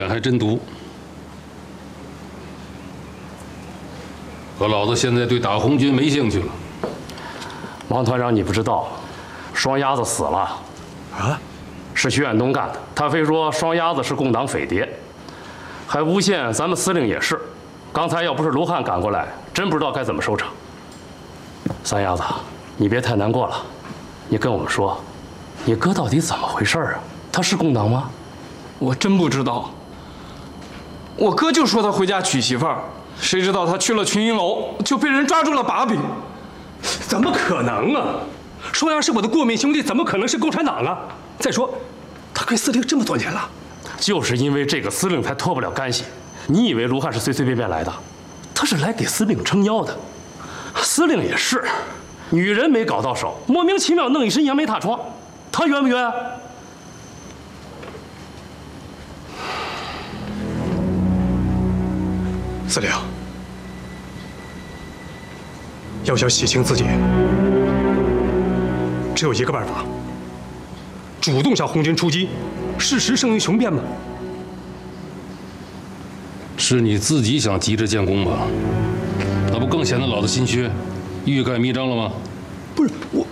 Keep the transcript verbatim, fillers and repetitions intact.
还真毒。可老子现在对打红军没兴趣了。 王团长，你不知道，双鸭子死了。 啊？ 是徐远东干的。他非说双鸭子是共党匪谍，还诬陷咱们司令也是。刚才要不是卢汉赶过来，真不知道该怎么收场。三鸭子，你别太难过了，你跟我们说，你哥到底怎么回事啊？他是共党吗？ 我真不知道。我哥就说他回家娶媳妇儿，谁知道他去了群英楼就被人抓住了把柄。 怎么可能啊？双阳是我的过命兄弟，怎么可能是共产党啊？再说，他跟司令这么多年了， 就是因为这个司令才脱不了干系。你以为卢汉是随随便便来的？他是来给司令撑腰的。司令也是，女人没搞到手，莫名其妙弄一身杨梅大疮，他冤不冤？ 司令，要想洗清自己，只有一个办法：主动向红军出击，事实胜于雄辩嘛。 是你自己想急着建功吧？那不更显得老子心虚，欲盖弥彰了吗？ 不是我，